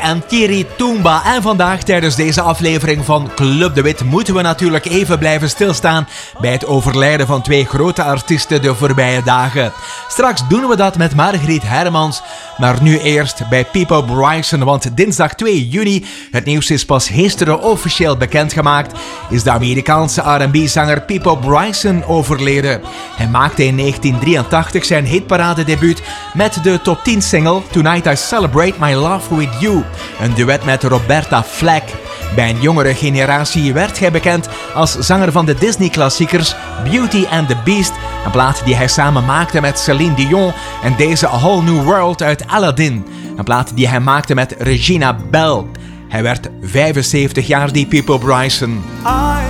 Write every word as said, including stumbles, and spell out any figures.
en Thierry Toomba. En vandaag tijdens deze aflevering van Club de Wit moeten we natuurlijk even blijven stilstaan bij het overlijden van twee grote artiesten de voorbije dagen. Straks doen we dat met Margriet Hermans, maar nu eerst bij Peabo Bryson, want dinsdag twee juni, het nieuws is pas gisteren officieel bekendgemaakt, is de Amerikaanse R en B-zanger Peabo Bryson overleden. Hij maakte in negentien drieëntachtig zijn hitparade-debuut met de top tien single Tonight I Celebrate My Love With You, een duet met Roberta Flack. Bij een jongere generatie werd hij bekend als zanger van de Disney-klassiekers Beauty and the Beast, een plaat die hij samen maakte met Celine Dion, en deze A Whole New World uit Aladdin, een plaat die hij maakte met Regina Belle. Hij werd vijfenzeventig jaar, die Peabo Bryson.